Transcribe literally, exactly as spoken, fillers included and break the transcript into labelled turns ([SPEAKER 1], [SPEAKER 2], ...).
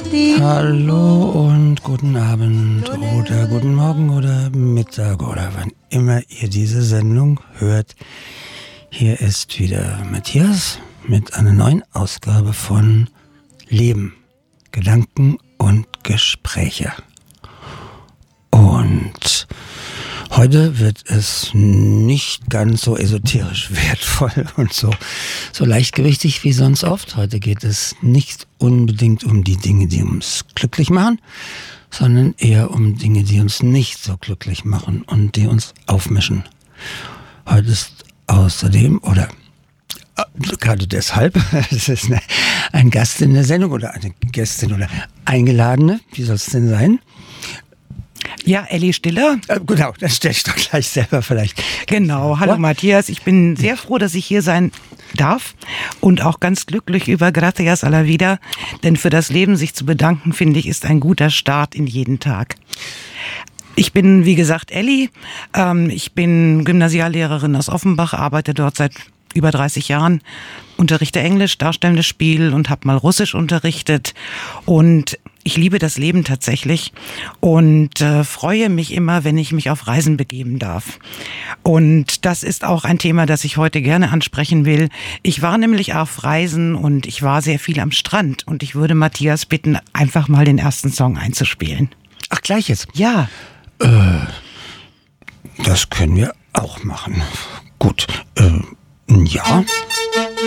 [SPEAKER 1] Hallo und guten Abend oder guten Morgen oder Mittag oder wann immer ihr diese Sendung hört. Hier ist wieder Matthias mit einer neuen Ausgabe von Leben, Gedanken und Gespräche. Und heute wird es nicht ganz so esoterisch wertvoll und so, so leichtgewichtig wie sonst oft. Heute geht es nicht unbedingt um die Dinge, die uns glücklich machen, sondern eher um Dinge, die uns nicht so glücklich machen und die uns aufmischen. Heute ist außerdem, oder äh, gerade deshalb, es ist eine, ein Gast in der Sendung oder eine Gästin oder Eingeladene, wie soll es denn sein?
[SPEAKER 2] Ja, Elli Stiller.
[SPEAKER 1] Äh, genau, dann stelle ich doch gleich selber vielleicht.
[SPEAKER 2] Genau, hallo
[SPEAKER 1] What?
[SPEAKER 2] Matthias, ich bin sehr froh, dass ich hier sein darf und auch ganz glücklich über Gracias a la Vida, denn für das Leben sich zu bedanken, finde ich, ist ein guter Start in jeden Tag. Ich bin, wie gesagt, Elli, ähm, ich bin Gymnasiallehrerin aus Offenbach, arbeite dort seit über dreißig Jahren, unterrichte Englisch, darstellendes Spiel und habe mal Russisch unterrichtet und ich liebe das Leben tatsächlich und äh, freue mich immer, wenn ich mich auf Reisen begeben darf. Und das ist auch ein Thema, das ich heute gerne ansprechen will. Ich war nämlich auf Reisen und ich war sehr viel am Strand und ich würde Matthias bitten, einfach mal den ersten Song einzuspielen.
[SPEAKER 1] Ach, gleich jetzt?
[SPEAKER 2] Ja.
[SPEAKER 1] Äh, das können wir auch machen. Gut, äh, ja.